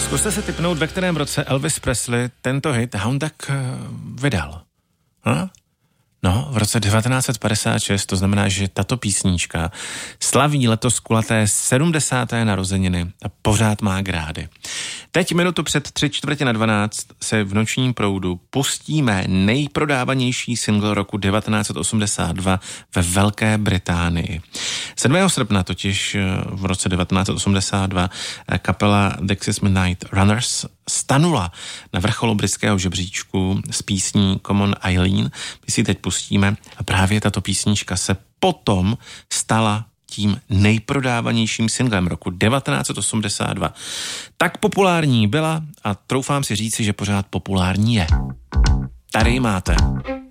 Zkuste si tipnout, ve kterém roce Elvis Presley tento hit Hound Dog vydal. No, v roce 1956, to znamená, že tato písnička slaví letos kulaté 70. narozeniny a pořád má grády. Teď minutu před 3:45 se v nočním proudu pustíme nejprodávanější single roku 1982 ve Velké Británii. 7. srpna totiž v roce 1982 kapela Dexys Midnight Runners stanula na vrcholu britského žebříčku s písní Come on Eileen. My si teď pustíme a právě tato písnička se potom stala tím nejprodávanějším singlem roku 1982. Tak populární byla a troufám si říci, že pořád populární je. Tady ji máte.